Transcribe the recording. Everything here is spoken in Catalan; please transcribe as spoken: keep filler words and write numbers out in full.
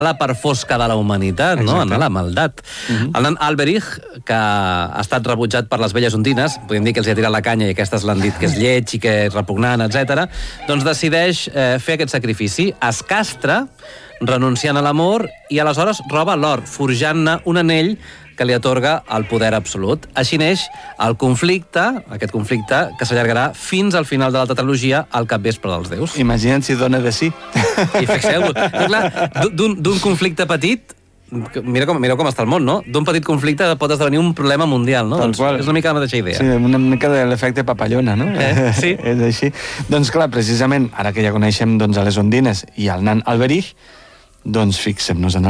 la part fosca de la humanitat, no? En la maldat. Uh-huh. El nen Alberich, que ha estat rebutjat per les velles ondines, podem dir que els hi ha tirat la canya i aquestes l'han dit que és lleig i que és repugnant, etcètera, doncs decideix eh, fer aquest sacrifici. Es castra, renunciant a l'amor, i aleshores roba l'or, forjant-ne un anell que li atorga el poder absolut. Així neix el conflicte, aquest conflicte, que s'allargarà fins al final de la tetralogia, al capvespre dels déus. Imagina't si dona de sí. I fixeu-vos, d'un conflicte petit, mira com, mira com està el món, no? D'un petit conflicte pot esdevenir un problema mundial, no? Doncs és una mica la mateixa idea. Sí, una mica de l'efecte papallona, no? Eh, sí. És així. Doncs clar, precisament, ara que ja coneixem doncs, a les ondines i al nan Alberich, doncs fixem-nos en